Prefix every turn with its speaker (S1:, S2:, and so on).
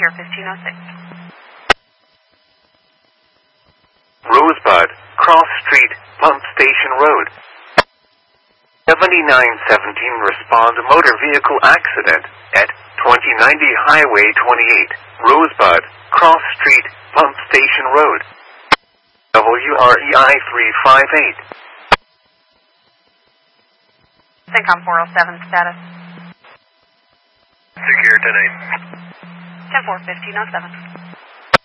S1: Secure 1506.
S2: Rosebud, Cross Street, Pump Station Road. 7917 respond motor vehicle accident at 2090 Highway 28, Rosebud, Cross Street, Pump Station Road. WREI 358.
S1: CENTCOM 407 status.
S2: Secure tonight.
S1: 10-4, 1507.